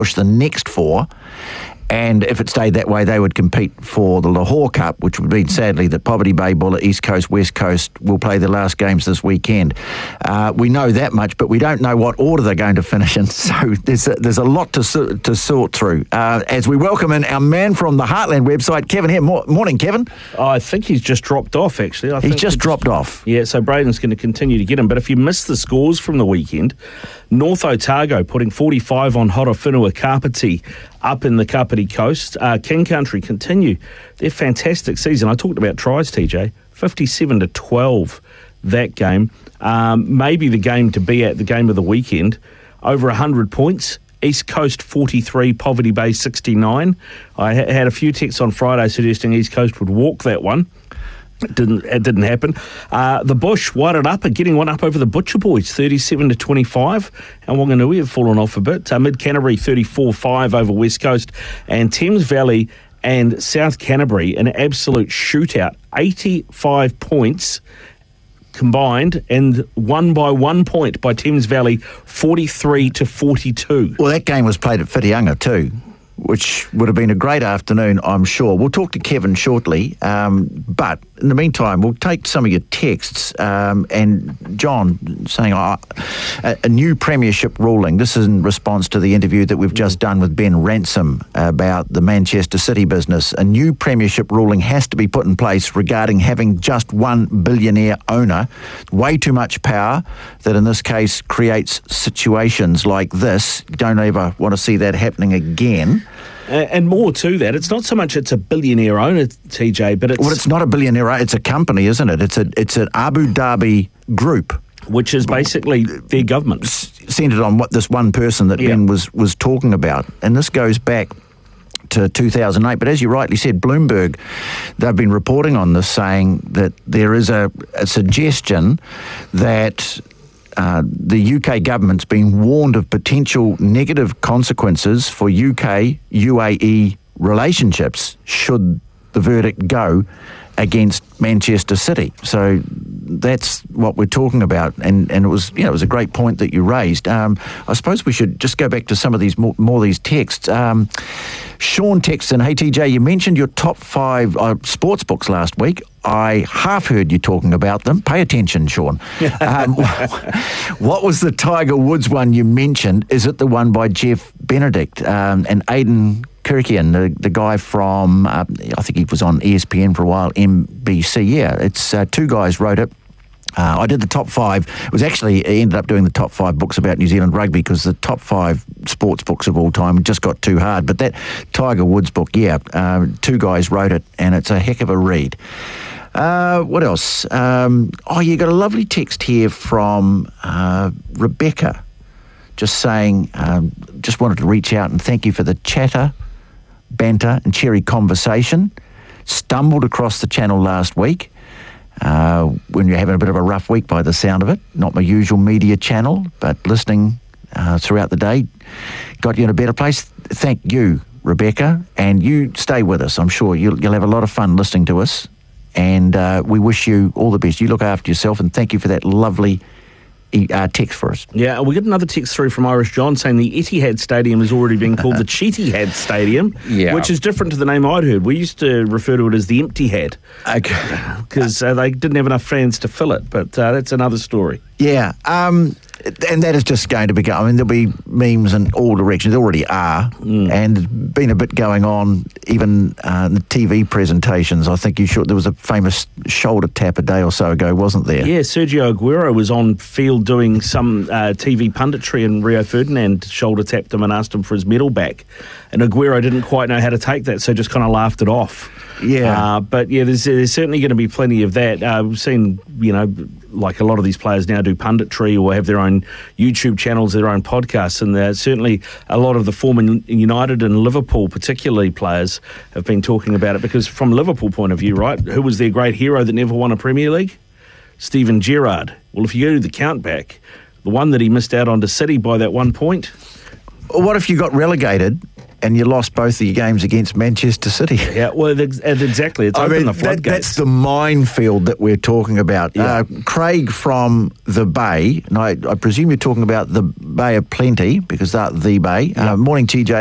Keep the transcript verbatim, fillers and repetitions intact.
push the next four. And if it stayed that way, they would compete for the Lahore Cup, which would mean, sadly, that Poverty Bay, Buller, East Coast, West Coast will play their last games this weekend. Uh, we know that much, but we don't know what order they're going to finish in. So there's a, there's a lot to so, to sort through. Uh, as we welcome in our man from the Heartland website, Kevin here. Mo- morning, Kevin. I think he's just dropped off, actually. I he's think just dropped off. Yeah, so Braden's going to continue to get him. But if you missed the scores from the weekend, North Otago putting forty-five on Horowhenua Kapiti up in the Kapiti coast. Uh, King Country continue their fantastic season. I talked about tries, T J. fifty-seven to twelve that game. Um, maybe the game to be at, the game of the weekend. Over one hundred points. East Coast forty-three, Poverty Bay sixty-nine. I ha- had a few texts on Friday suggesting East Coast would walk that one. It didn't, it didn't happen. Uh, the Bush wired up, getting one up over the Butcher Boys, thirty-seven to twenty-five. And Wanganui have fallen off a bit. Uh, Mid Canterbury, thirty-four five over West Coast. And Thames Valley and South Canterbury, an absolute shootout, eighty-five points combined, and won by one point by Thames Valley, forty-three to forty-two. Well, that game was played at Whitianga too, which would have been a great afternoon, I'm sure. We'll talk to Kevin shortly, um, but in the meantime, we'll take some of your texts. Um, and John saying oh, a, a new premiership ruling. This is in response to the interview that we've just done with Ben Ransom about the Manchester City business. A new premiership ruling has to be put in place regarding having just one billionaire owner. Way too much power that in this case creates situations like this. Don't ever want to see that happening again. And more to that, it's not so much it's a billionaire owner, T J, but it's... Well, it's not a billionaire, it's a company, isn't it? It's a it's an Abu Dhabi group. Which is basically their government. Centred on what this one person that yeah. Ben was, was talking about. And this goes back to two thousand eight. But as you rightly said, Bloomberg, they've been reporting on this, saying that there is a, a suggestion that... Uh, the U K government's been warned of potential negative consequences for U K U A E relationships should the verdict go against Manchester City. So that's what we're talking about, and, and it was you know it was a great point that you raised. Um, I suppose we should just go back to some of these more, more of these texts. Um, Sean texts in, hey T J, you mentioned your top five uh, sports books last week. I half heard you talking about them. Pay attention, Sean. Um, what was the Tiger Woods one you mentioned? Is it the one by Jeff Benedict um, and Aidan Kirkian, the, the guy from, uh, I think he was on E S P N for a while, N B C. Yeah, it's uh, two guys wrote it. Uh, I did the top five. It was actually, I ended up doing the top five books about New Zealand rugby because the top five sports books of all time just got too hard. But that Tiger Woods book, yeah, uh, two guys wrote it, and it's a heck of a read. Uh, what else? Um, oh, you got a lovely text here from uh, Rebecca, just saying, um, just wanted to reach out and thank you for the chatter, banter and cheery conversation. Stumbled across the channel last week. Uh, when you're having a bit of a rough week by the sound of it. Not my usual media channel, but listening uh, throughout the day got you in a better place. Thank you, Rebecca, and you stay with us. I'm sure you'll, you'll have a lot of fun listening to us, and uh, we wish you all the best. You look after yourself, and thank you for that lovely uh, text for us. Yeah, we get another text through from Irish John saying the Etihad Stadium has already been called the Cheatyhad Stadium, yeah. which is different to the name I'd heard. We used to refer to it as the Empty Had. Okay. Because uh, they didn't have enough fans to fill it, but uh, that's another story. Yeah, um, and that is just going to become, I mean, there'll be memes in all directions. There already are, mm. and there's been a bit going on, even uh, in the T V presentations. I think you should, there was a famous shoulder tap a day or so ago, wasn't there? Yeah, Sergio Aguero was on field doing some uh, T V punditry, and Rio Ferdinand shoulder tapped him and asked him for his medal back. And Aguero didn't quite know how to take that, so just kind of laughed it off. Yeah. Uh, but, yeah, there's, there's certainly going to be plenty of that. Uh, we've seen, you know, like a lot of these players now do punditry or have their own YouTube channels, their own podcasts, and uh, certainly a lot of the former United and Liverpool, particularly players, have been talking about it because from Liverpool point of view, right, who was their great hero that never won a Premier League? Steven Gerrard. Well, if you go to the count back, the one that he missed out on to City by that one point. What if you got relegated and you lost both of your games against Manchester City. Yeah, well, exactly. It's I opened mean, the floodgates. That, that's the minefield that we're talking about. Yeah. Uh, Craig from the Bay, and I, I presume you're talking about the Bay of Plenty, because that's the Bay. Yeah. Uh, morning, T J.